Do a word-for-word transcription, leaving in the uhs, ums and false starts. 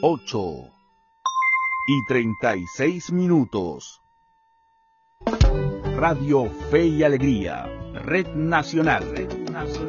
ocho y treinta y seis minutos. Radio Fe y Alegría, Red Nacional.